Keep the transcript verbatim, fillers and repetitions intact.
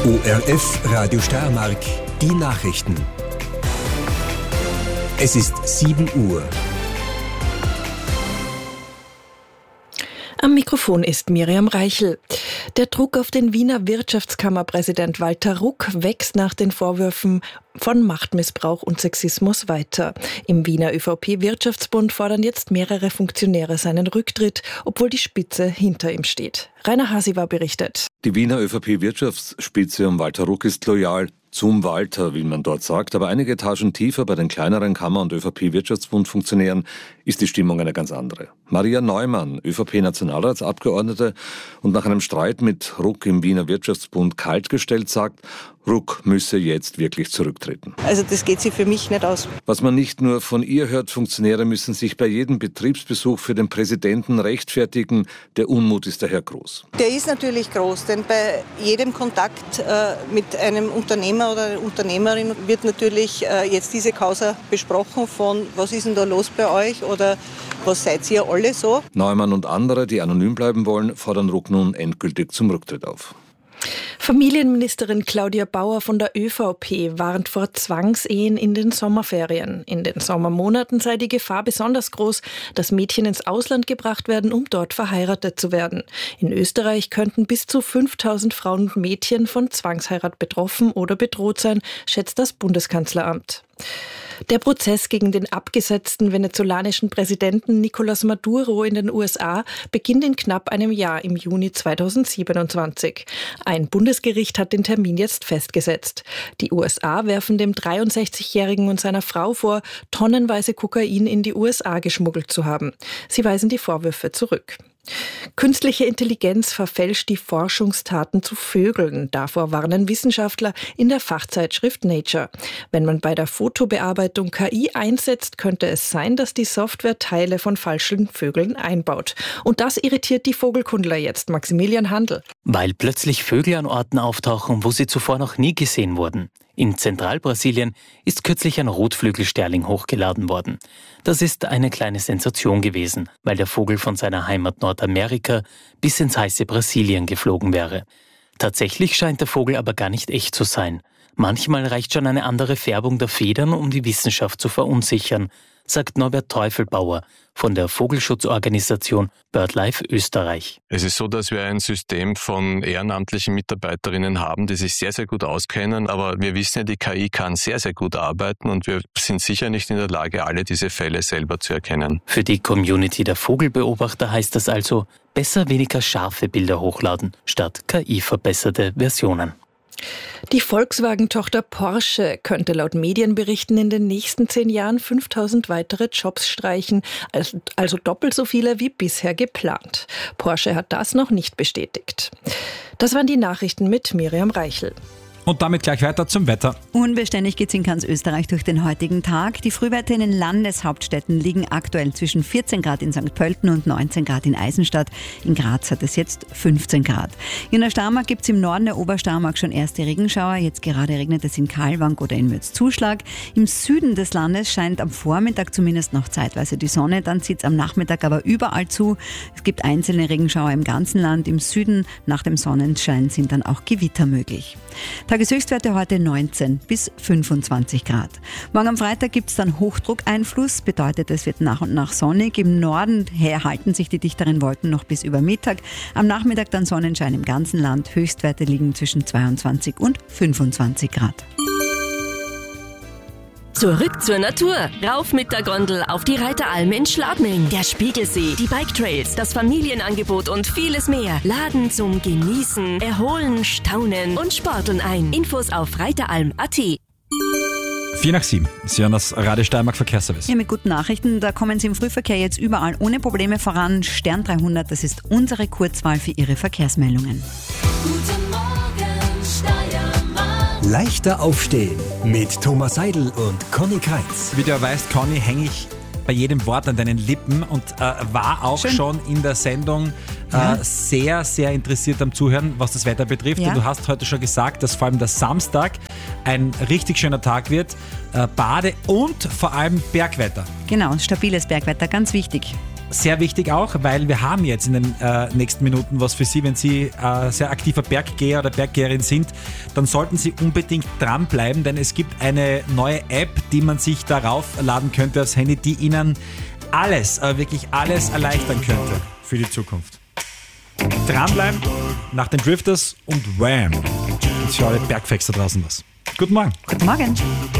O R F Radio Steiermark, die Nachrichten. Es ist sieben Uhr. Am Mikrofon ist Miriam Reichel. Der Druck auf den Wiener Wirtschaftskammerpräsident Walter Ruck wächst nach den Vorwürfen von Machtmissbrauch und Sexismus weiter. Im Wiener ÖVP-Wirtschaftsbund fordern jetzt mehrere Funktionäre seinen Rücktritt, obwohl die Spitze hinter ihm steht. Rainer Hasiwa berichtet. Die Wiener ÖVP-Wirtschaftsspitze um Walter Ruck ist loyal. Zum Walter, wie man dort sagt, aber einige Etagen tiefer bei den kleineren Kammer- und ÖVP-Wirtschaftsbund-Funktionären ist die Stimmung eine ganz andere. Maria Neumann, ÖVP-Nationalratsabgeordnete und nach einem Streit mit Ruck im Wiener Wirtschaftsbund kaltgestellt, sagt, Ruck müsse jetzt wirklich zurücktreten. Also das geht sich für mich nicht aus. Was man nicht nur von ihr hört, Funktionäre müssen sich bei jedem Betriebsbesuch für den Präsidenten rechtfertigen. Der Unmut ist daher groß. Der ist natürlich groß, denn bei jedem Kontakt äh, mit einem Unternehmer oder einer Unternehmerin wird natürlich äh, jetzt diese Causa besprochen von, was ist denn da los bei euch oder was seid ihr alle so? Neumann und andere, die anonym bleiben wollen, fordern Ruck nun endgültig zum Rücktritt auf. Familienministerin Claudia Bauer von der ÖVP warnt vor Zwangsehen in den Sommerferien. In den Sommermonaten sei die Gefahr besonders groß, dass Mädchen ins Ausland gebracht werden, um dort verheiratet zu werden. In Österreich könnten bis zu fünftausend Frauen und Mädchen von Zwangsheirat betroffen oder bedroht sein, schätzt das Bundeskanzleramt. Der Prozess gegen den abgesetzten venezolanischen Präsidenten Nicolás Maduro in den U S A beginnt in knapp einem Jahr im Juni zweitausendsiebenundzwanzig. Ein Bundesgericht hat den Termin jetzt festgesetzt. Die U S A werfen dem dreiundsechzigjährigen und seiner Frau vor, tonnenweise Kokain in die U S A geschmuggelt zu haben. Sie weisen die Vorwürfe zurück. Künstliche Intelligenz verfälscht die Forschungstaten zu Vögeln. Davor warnen Wissenschaftler in der Fachzeitschrift Nature. Wenn man bei der Fotobearbeitung K I einsetzt, könnte es sein, dass die Software Teile von falschen Vögeln einbaut. Und das irritiert die Vogelkundler jetzt. Maximilian Handl. Weil plötzlich Vögel an Orten auftauchen, wo sie zuvor noch nie gesehen wurden. In Zentralbrasilien ist kürzlich ein Rotflügelsterling hochgeladen worden. Das ist eine kleine Sensation gewesen, weil der Vogel von seiner Heimat Nordamerika bis ins heiße Brasilien geflogen wäre. Tatsächlich scheint der Vogel aber gar nicht echt zu sein. Manchmal reicht schon eine andere Färbung der Federn, um die Wissenschaft zu verunsichern, sagt Norbert Teufelbauer von der Vogelschutzorganisation BirdLife Österreich. Es ist so, dass wir ein System von ehrenamtlichen Mitarbeiterinnen haben, die sich sehr, sehr gut auskennen, aber wir wissen ja, die K I kann sehr, sehr gut arbeiten und wir sind sicher nicht in der Lage, alle diese Fälle selber zu erkennen. Für die Community der Vogelbeobachter heißt das also, besser weniger scharfe Bilder hochladen, statt K I-verbesserte Versionen. Die Volkswagen-Tochter Porsche könnte laut Medienberichten in den nächsten zehn Jahren fünftausend weitere Jobs streichen, also, also doppelt so viele wie bisher geplant. Porsche hat das noch nicht bestätigt. Das waren die Nachrichten mit Miriam Reichel. Und damit gleich weiter zum Wetter. Unbeständig geht es in ganz Österreich durch den heutigen Tag. Die Frühwerte in den Landeshauptstädten liegen aktuell zwischen vierzehn Grad in Sankt Pölten und neunzehn Grad in Eisenstadt. In Graz hat es jetzt fünfzehn Grad. In der Steiermark gibt es im Norden der Obersteiermark schon erste Regenschauer. Jetzt gerade regnet es in Kalwang oder in Mürzzuschlag. Im Süden des Landes scheint am Vormittag zumindest noch zeitweise die Sonne. Dann zieht es am Nachmittag aber überall zu. Es gibt einzelne Regenschauer im ganzen Land. Im Süden nach dem Sonnenschein sind dann auch Gewitter möglich. Tageshöchstwerte heute neunzehn bis fünfundzwanzig Grad. Morgen am Freitag gibt es dann Hochdruckeinfluss, bedeutet es wird nach und nach sonnig. Im Norden halten sich die dichteren Wolken noch bis über Mittag. Am Nachmittag dann Sonnenschein im ganzen Land. Höchstwerte liegen zwischen zweiundzwanzig und fünfundzwanzig Grad. Zurück zur Natur. Rauf mit der Gondel auf die Reiteralm in Schladming. Der Spiegelsee, die Bike-Trails, das Familienangebot und vieles mehr laden zum Genießen, Erholen, Staunen und Sporteln ein. Infos auf reiteralm punkt at. vier nach sieben. Sie hören das Radio Steiermark Verkehrsservice. Ja, mit guten Nachrichten, da kommen Sie im Frühverkehr jetzt überall ohne Probleme voran. Stern dreihundert, das ist unsere Kurzwahl für Ihre Verkehrsmeldungen. Guten Morgen, Steiermark. Leichter aufstehen mit Thomas Seidel und Conny Kreitz. Wie du weißt, Conny, hänge ich bei jedem Wort an deinen Lippen und äh, war auch Schön. schon in der Sendung ja. äh, sehr, sehr interessiert am Zuhören, was das Wetter betrifft. Ja. Und du hast heute schon gesagt, dass vor allem der Samstag ein richtig schöner Tag wird. Äh, Bade- und vor allem Bergwetter. Genau, stabiles Bergwetter, ganz wichtig. sehr wichtig auch, weil wir haben jetzt in den äh, nächsten Minuten was für Sie. Wenn Sie äh, sehr aktiver Berggeher oder Berggeherin sind, dann sollten Sie unbedingt dranbleiben, denn es gibt eine neue App, die man sich darauf laden könnte aufs Handy, die Ihnen alles, äh, wirklich alles erleichtern könnte für die Zukunft. Dranbleiben, nach den Drifters und Wham! Ist für alle Bergfans da draußen was. Guten Morgen. Guten Morgen.